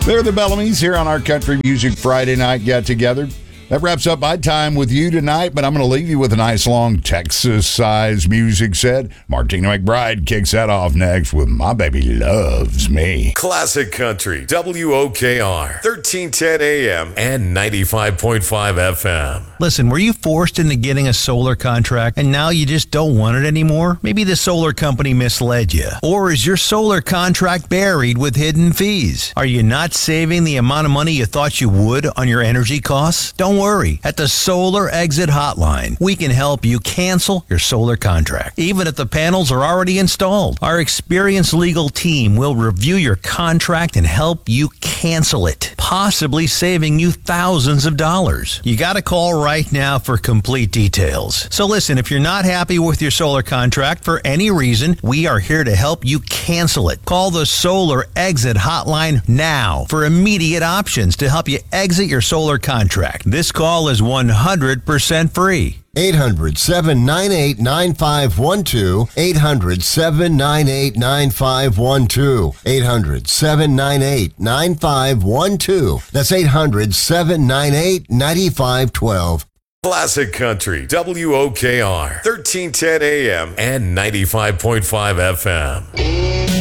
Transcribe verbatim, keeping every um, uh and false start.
They're the Bellamy's here on our Country Music Friday night get-together. That wraps up my time with you tonight, but I'm going to leave you with a nice long Texas-sized music set. Martina McBride kicks that off next with My Baby Loves Me. Classic Country, W O K R, thirteen ten A M and ninety-five point five F M. Listen, were you forced into getting a solar contract and now you just don't want it anymore? Maybe the solar company misled you. Or is your solar contract buried with hidden fees? Are you not saving the amount of money you thought you would on your energy costs? Don't worry. At the Solar Exit Hotline, we can help you cancel your solar contract, even if the panels are already installed. Our experienced legal team will review your contract and help you cancel it, possibly saving you thousands of dollars. You got to call right now for complete details. So listen, if you're not happy with your solar contract for any reason, we are here to help you cancel it. Call the Solar Exit Hotline now for immediate options to help you exit your solar contract. This call is one hundred percent free. eight hundred, seven nine eight, nine five one two. eight hundred, seven nine eight, nine five one two. eight hundred, seven nine eight, nine five one two. That's eight hundred, seven nine eight, nine five one two. Classic Country, W O K R, thirteen ten A M and ninety-five point five F M.